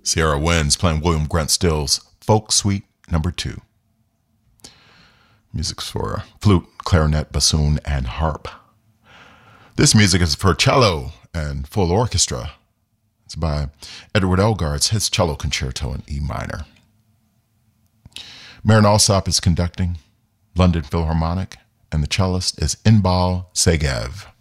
Sierra Winds playing William Grant Still's Folk Suite Number 2. Music's for flute, clarinet, bassoon, and harp. This music is for cello and full orchestra. It's by Edward Elgar's his cello concerto in E minor. Marin Alsop is conducting, London Philharmonic, and the cellist is Inbal Segev.